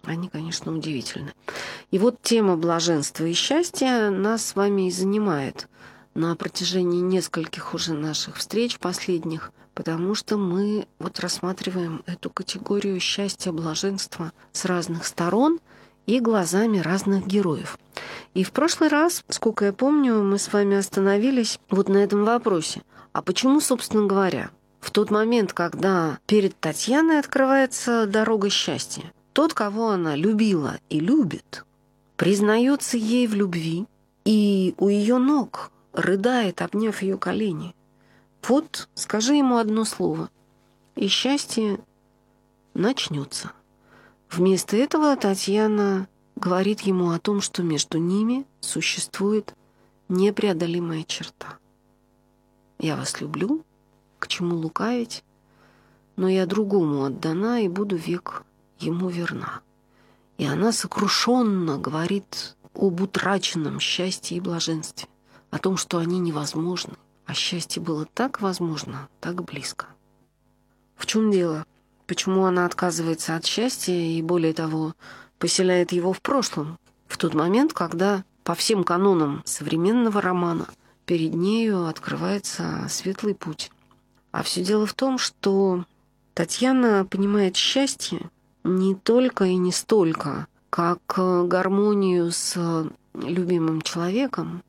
Они, конечно, удивительны. И вот тема блаженства и счастья нас с вами и занимает на протяжении нескольких уже наших встреч последних, потому что мы вот рассматриваем эту категорию счастья, блаженства с разных сторон и глазами разных героев. И в прошлый раз, сколько я помню, мы с вами остановились вот на этом вопросе. А почему, собственно говоря, в тот момент, когда перед Татьяной открывается дорога счастья, тот, кого она любила и любит, признается ей в любви и у ее ног рыдает, обняв ее колени. Вот скажи ему одно слово, и счастье начнется. Вместо этого Татьяна говорит ему о том, что между ними существует непреодолимая черта. «Я вас люблю, к чему лукавить, но я другому отдана и буду век ему верна». И она сокрушенно говорит об утраченном счастье и блаженстве, о том, что они невозможны, а счастье было так возможно, так близко. В чем дело? Почему она отказывается от счастья и, более того, поселяет его в прошлом, в тот момент, когда по всем канонам современного романа перед нею открывается светлый путь? А все дело в том, что Татьяна понимает счастье не только и не столько как гармонию с любимым человеком,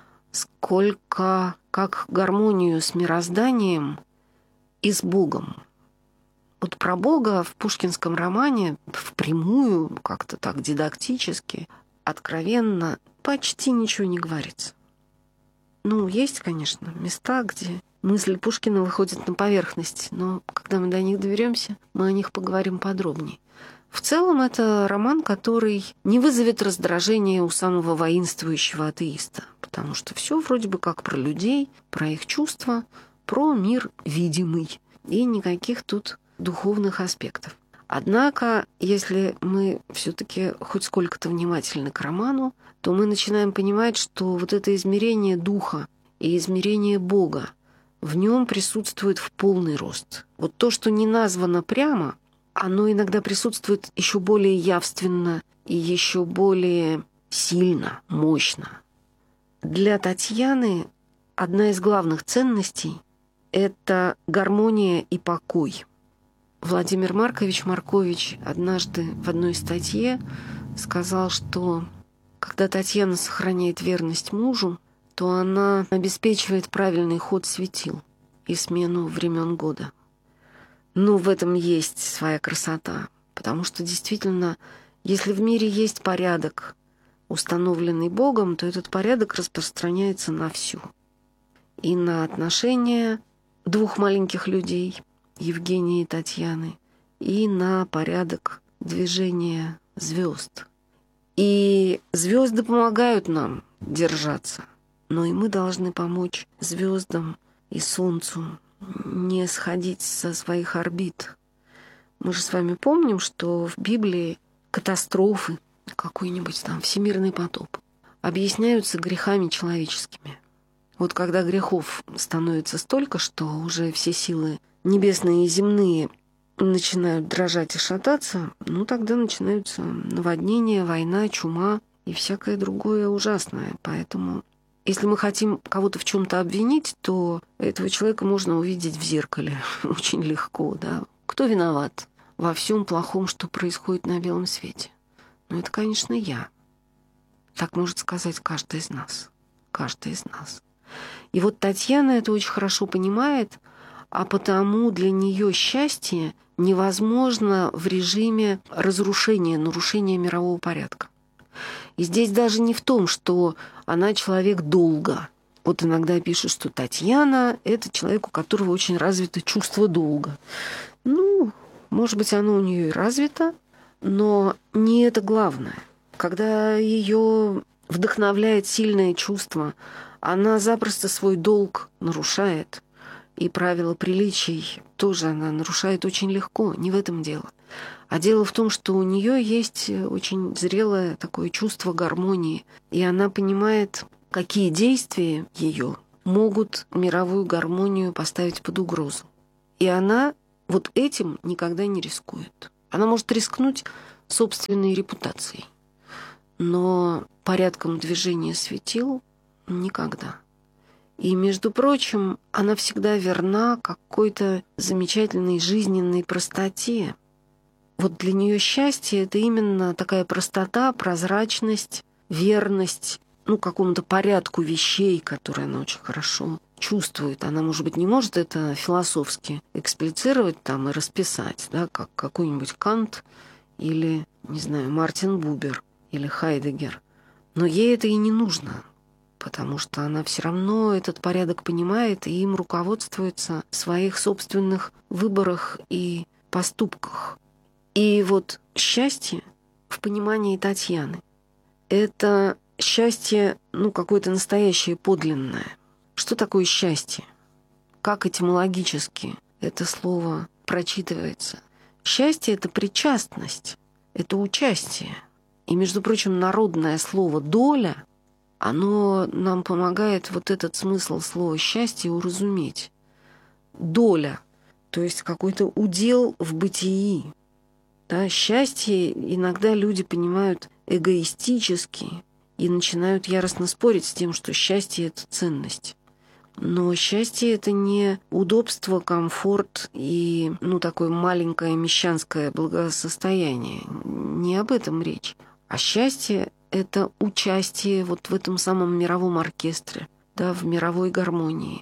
сколько как гармонию с мирозданием и с Богом. Вот про Бога в пушкинском романе впрямую, как-то так дидактически, откровенно, почти ничего не говорится. Ну, есть, конечно, места, где мысль Пушкина выходит на поверхность, но когда мы до них доберемся, мы о них поговорим подробнее. В целом, это роман, который не вызовет раздражения у самого воинствующего атеиста, потому что все вроде бы как про людей, про их чувства, про мир видимый, и никаких тут духовных аспектов. Однако, если мы все-таки хоть сколько-то внимательны к роману, то мы начинаем понимать, что вот это измерение духа и измерение Бога в нем присутствует в полный рост. Вот то, что не названо прямо, оно иногда присутствует еще более явственно и еще более сильно, мощно. Для Татьяны одна из главных ценностей — это гармония и покой. Владимир Маркович Маркович однажды в одной статье сказал, что когда Татьяна сохраняет верность мужу, то она обеспечивает правильный ход светил и смену времен года. Ну, в этом есть своя красота, потому что действительно, если в мире есть порядок, установленный Богом, то этот порядок распространяется на всю. И на отношения двух маленьких людей, Евгении и Татьяны, и на порядок движения звезд. И звезды помогают нам держаться, но и мы должны помочь звездам и Солнцу не сходить со своих орбит. Мы же с вами помним, что в Библии катастрофы, какой-нибудь там всемирный потоп, объясняются грехами человеческими. Вот когда грехов становится столько, что уже все силы небесные и земные начинают дрожать и шататься, ну тогда начинаются наводнения, война, чума и всякое другое ужасное. Поэтому, если мы хотим кого-то в чем-то обвинить, то этого человека можно увидеть в зеркале очень легко, да. Кто виноват во всем плохом, что происходит на белом свете? Ну, это, конечно, я. Так может сказать каждый из нас. Каждый из нас. И вот Татьяна это очень хорошо понимает, а потому для нее счастье невозможно в режиме разрушения, нарушения мирового порядка. И здесь даже не в том, что она человек долга. Вот иногда пишут, что Татьяна — это человек, у которого очень развито чувство долга. Ну, может быть, оно у нее и развито, но не это главное. Когда ее вдохновляет сильное чувство, она запросто свой долг нарушает. И правила приличий тоже она нарушает очень легко, не в этом дело. А дело в том, что у нее есть очень зрелое такое чувство гармонии, и она понимает, какие действия ее могут мировую гармонию поставить под угрозу. И она вот этим никогда не рискует. Она может рискнуть собственной репутацией, но порядком движения светил никогда. И, между прочим, она всегда верна какой-то замечательной жизненной простоте. Вот для нее счастье — это именно такая простота, прозрачность, верность, какому-то порядку вещей, которые она очень хорошо чувствует. Она, может быть, не может это философски эксплицировать там и расписать, да, как какой-нибудь Кант или, не знаю, Мартин Бубер или Хайдеггер. Но ей это и не нужно, потому что она все равно этот порядок понимает и им руководствуется в своих собственных выборах и поступках. И вот счастье в понимании Татьяны — это счастье, какое-то настоящее, подлинное. Что такое счастье? Как этимологически это слово прочитывается? Счастье — это причастность, это участие. И, между прочим, народное слово «доля», оно нам помогает вот этот смысл слова «счастье» уразуметь. Доля, то есть какой-то удел в бытии. Да, счастье иногда люди понимают эгоистически и начинают яростно спорить с тем, что счастье — это ценность. Но счастье — это не удобство, комфорт и, такое маленькое мещанское благосостояние. Не об этом речь. А счастье — это участие вот в этом самом мировом оркестре, да, в мировой гармонии,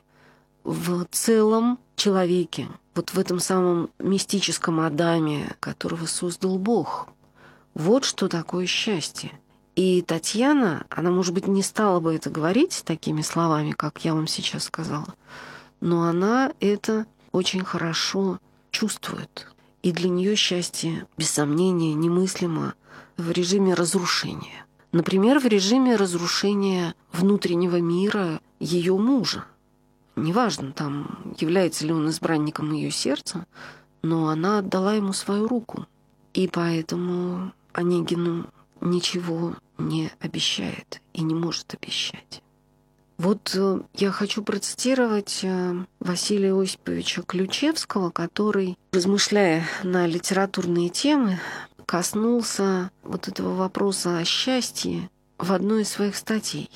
в целом человеке, вот в этом самом мистическом Адаме, которого создал Бог. Вот что такое счастье. И Татьяна, она, может быть, не стала бы это говорить такими словами, как я вам сейчас сказала, но она это очень хорошо чувствует. И для нее счастье, без сомнения, немыслимо в режиме разрушения. Например, в режиме разрушения внутреннего мира ее мужа. Неважно, там, является ли он избранником ее сердца, но она отдала ему свою руку. И поэтому Онегину ничего не обещает и не может обещать. Вот я хочу процитировать Василия Осиповича Ключевского, который, размышляя на литературные темы, коснулся вот этого вопроса о счастье в одной из своих статей.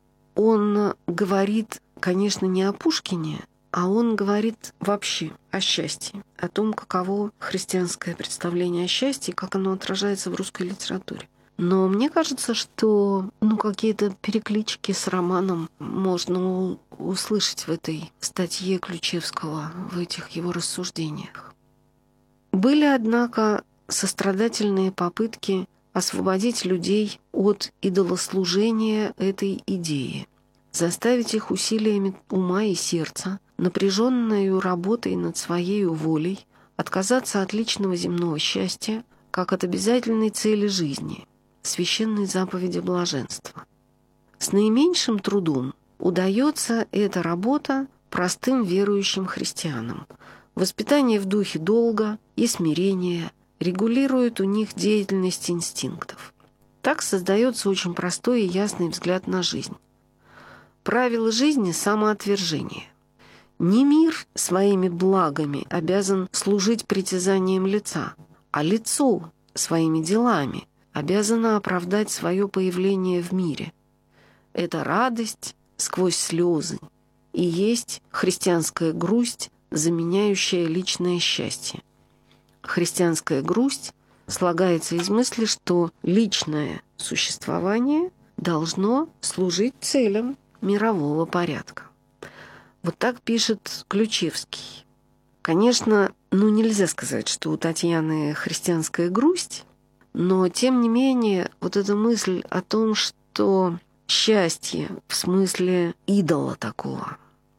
Он говорит, конечно, не о Пушкине, а он говорит вообще о счастье, о том, каково христианское представление о счастье, как оно отражается в русской литературе. Но мне кажется, что какие-то переклички с романом можно услышать в этой статье Ключевского, в этих его рассуждениях. Были, однако, сострадательные попытки освободить людей от идолослужения этой идеи, заставить их усилиями ума и сердца, напряженной работой над своей волей, отказаться от личного земного счастья как от обязательной цели жизни, священной заповеди блаженства. С наименьшим трудом удается эта работа простым верующим христианам. Воспитание в духе долга и смирения регулирует у них деятельность инстинктов. Так создается очень простой и ясный взгляд на жизнь. Правило жизни – самоотвержение. Не мир своими благами обязан служить притязаниям лица, а лицо своими делами обязано оправдать свое появление в мире. Это радость сквозь слезы и есть христианская грусть, заменяющая личное счастье. Христианская грусть слагается из мысли, что личное существование должно служить целям мирового порядка. Вот так пишет Ключевский. Конечно, нельзя сказать, что у Татьяны христианская грусть, но, тем не менее, вот эта мысль о том, что счастье в смысле идола такого,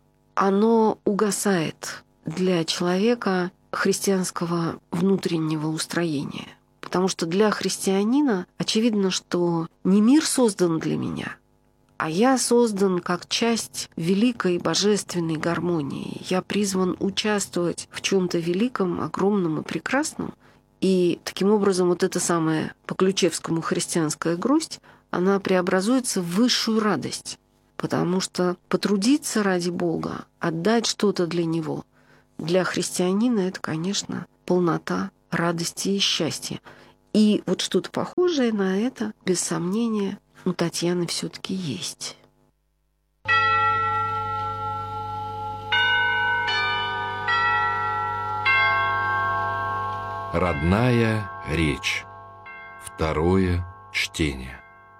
оно угасает для человека христианского внутреннего устроения. Потому что для христианина очевидно, что не мир создан для меня, а я создан как часть великой божественной гармонии. Я призван участвовать в чем-то великом, огромном и прекрасном. И таким образом вот эта самая по Ключевскому христианская грусть, она преобразуется в высшую радость. Потому что потрудиться ради Бога, отдать что-то для Него, для христианина это, конечно, полнота радости и счастья. И вот что-то похожее на это, без сомнения, у Татьяны все-таки есть. Родная речь. Второе чтение.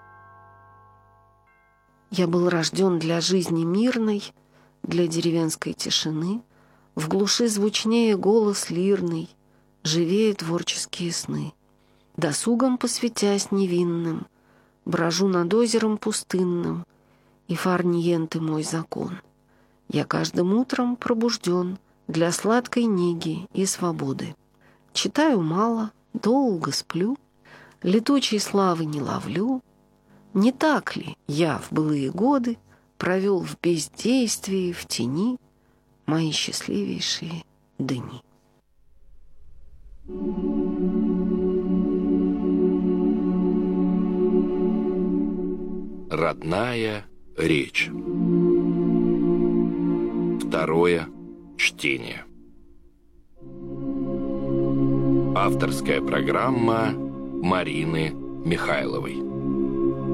Я был рожден для жизни мирной, для деревенской тишины. В глуши звучнее голос лирный, живее творческие сны. Досугом посвятясь невинным, брожу над озером пустынным, и фарниенты мой закон. Я каждым утром пробужден для сладкой неги и свободы. Читаю мало, долго сплю, летучей славы не ловлю. Не так ли я в былые годы провел в бездействии, в тени мои счастливейшие дни? Родная речь. Второе чтение. Авторская программа Марины Михайловой.